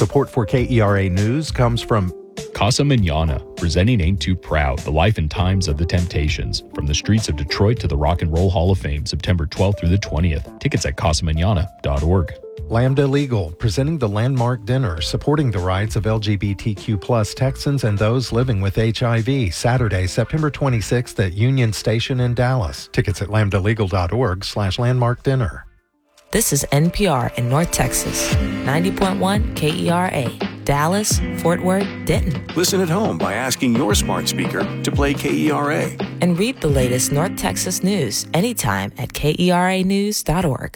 Support for KERA News comes from Casa Manana, presenting Ain't Too Proud, the life and times of the Temptations. From the streets of Detroit to the Rock and Roll Hall of Fame, September 12th through the 20th. Tickets at casamanana.org. Lambda Legal, presenting the Landmark Dinner, supporting the rights of LGBTQ+ Texans and those living with HIV, Saturday, September 26th at Union Station in Dallas. Tickets at lambdalegal.org/landmarkdinner. This is NPR in North Texas, 90.1 KERA, Dallas, Fort Worth, Denton. Listen at home by asking your smart speaker to play KERA. And read the latest North Texas news anytime at KERAnews.org.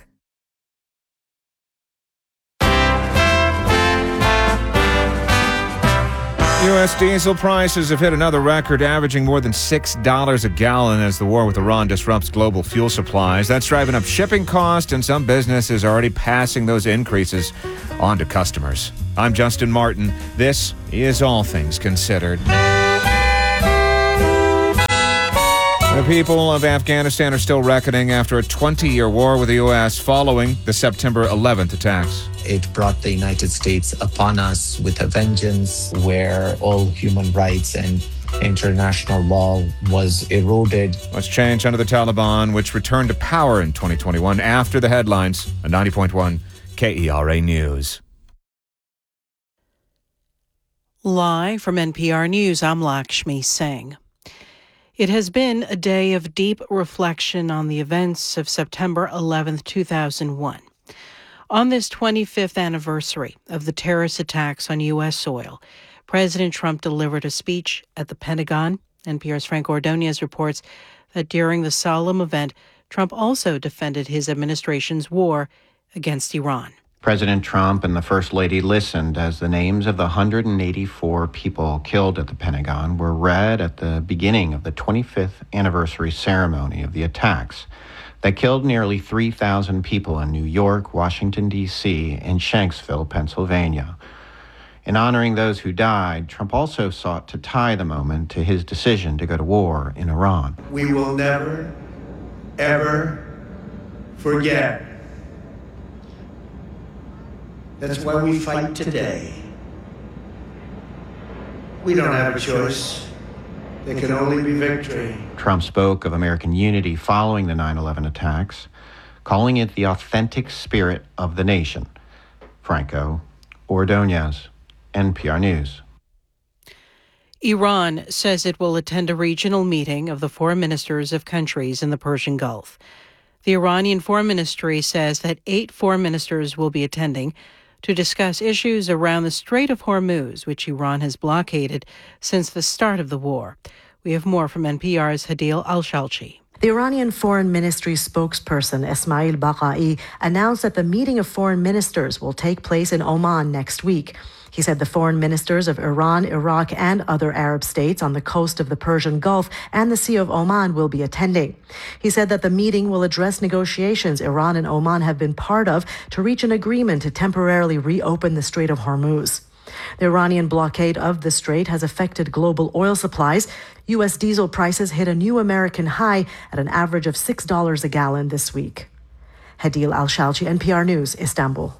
U.S. diesel prices have hit another record, averaging more than $6 a gallon as the war with Iran disrupts global fuel supplies. That's driving up shipping costs, and some businesses are already passing those increases on to customers. I'm Justin Martin. This is All Things Considered. The people of Afghanistan are still reckoning after a 20-year war with the U.S. following the September 11th attacks. It brought the United States upon us with a vengeance where all human rights and international law was eroded. What's changed under the Taliban, which returned to power in 2021 after the headlines on 90.1 KERA News. Live from NPR News, I'm Lakshmi Singh. It has been a day of deep reflection on the events of September 11, 2001. On this 25th anniversary of the terrorist attacks on U.S. soil, President Trump delivered a speech at the Pentagon. NPR's Frank Ordonez reports that during the solemn event, Trump also defended his administration's war against Iran. President Trump and the First Lady listened as the names of the 184 people killed at the Pentagon were read at the beginning of the 25th anniversary ceremony of the attacks that killed nearly 3,000 people in New York, Washington, D.C., and Shanksville, Pennsylvania. In honoring those who died, Trump also sought to tie the moment to his decision to go to war in Iran. We will never, ever forget. That's why we fight today. We don't have a choice. There can only be victory. Trump spoke of American unity following the 9/11 attacks, calling it the authentic spirit of the nation. Franco Ordonez, NPR News. Iran says it will attend a regional meeting of the foreign ministers of countries in the Persian Gulf. The Iranian Foreign Ministry says that 8 foreign ministers will be attending to discuss issues around the Strait of Hormuz, which Iran has blockaded since the start of the war. We have more from NPR's Hadil Al-Shalchi. The Iranian Foreign Ministry spokesperson Esmail Baqai announced that the meeting of foreign ministers will take place in Oman next week. He said the foreign ministers of Iran, Iraq, and other Arab states on the coast of the Persian Gulf and the Sea of Oman will be attending. He said that the meeting will address negotiations Iran and Oman have been part of to reach an agreement to temporarily reopen the Strait of Hormuz. The Iranian blockade of the strait has affected global oil supplies. U.S. diesel prices hit a new American high at an average of $6 a gallon this week. Hadil Al-Shalchi, NPR News, Istanbul.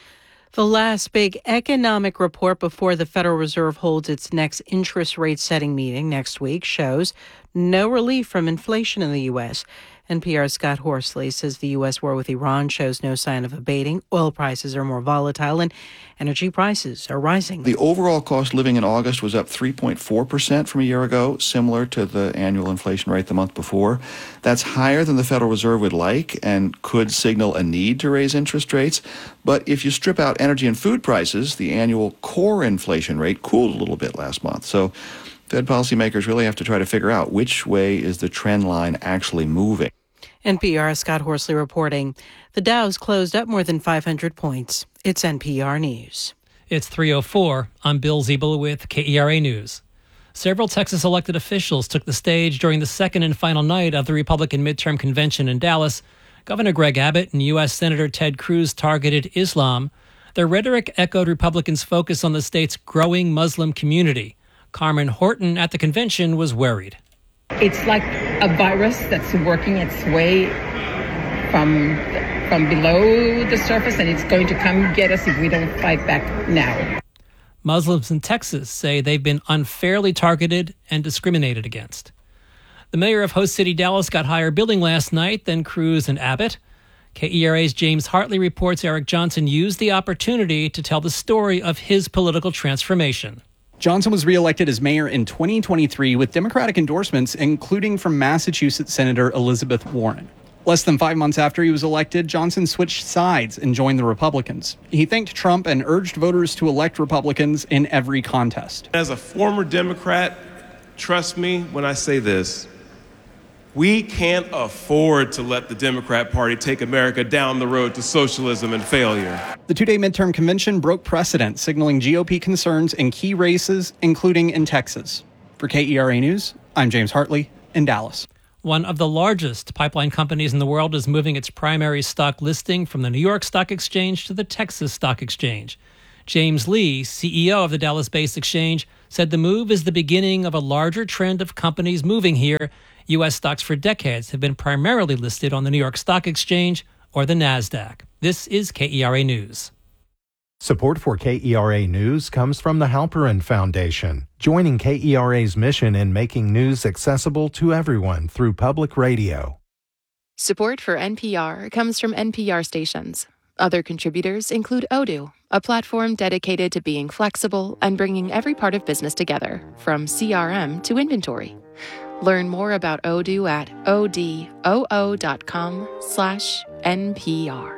The last big economic report before the Federal Reserve holds its next interest rate setting meeting next week shows no relief from inflation in the U.S. NPR's Scott Horsley says the U.S. war with Iran shows no sign of abating. Oil prices are more volatile and energy prices are rising. The overall cost of living in August was up 3.4% from a year ago, similar to the annual inflation rate the month before. That's higher than the Federal Reserve would like and could signal a need to raise interest rates. But if you strip out energy and food prices, the annual core inflation rate cooled a little bit last month. So Fed policymakers really have to try to figure out which way is the trend line actually moving. NPR's Scott Horsley reporting. The Dow's closed up more than 500 points. It's NPR News. It's 3:04. I'm Bill Ziebel with KERA News. Several Texas elected officials took the stage during the second and final night of the Republican midterm convention in Dallas. Governor Greg Abbott and U.S. Senator Ted Cruz targeted Islam. Their rhetoric echoed Republicans' focus on the state's growing Muslim community. Carmen Horton at the convention was worried. It's like a virus that's working its way from from below the surface, and it's going to come get us if we don't fight back now. Muslims in Texas say they've been unfairly targeted and discriminated against. The mayor of host city Dallas got higher billing last night than Cruz and Abbott. KERA's James Hartley reports Eric Johnson used the opportunity to tell the story of his political transformation. Johnson was reelected as mayor in 2023 with Democratic endorsements, including from Massachusetts Senator Elizabeth Warren. Less than 5 months after he was elected, Johnson switched sides and joined the Republicans. He thanked Trump and urged voters to elect Republicans in every contest. As a former Democrat, trust me when I say this, we can't afford to let the Democrat Party take America down the road to socialism and failure. The two-day midterm convention broke precedent, signaling GOP concerns in key races, including in Texas. For KERA News, I'm James Hartley in Dallas. One of the largest pipeline companies in the world is moving its primary stock listing from the New York Stock Exchange to the Texas Stock Exchange. James Lee, CEO of the Dallas-based exchange, said the move is the beginning of a larger trend of companies moving here. U.S. stocks for decades have been primarily listed on the New York Stock Exchange or the NASDAQ. This is KERA News. Support for KERA News comes from the Halperin Foundation, joining KERA's mission in making news accessible to everyone through public radio. Support for NPR comes from NPR stations. Other contributors include Odoo, a platform dedicated to being flexible and bringing every part of business together, from CRM to inventory. Learn more about Odoo at odoo.com/NPR.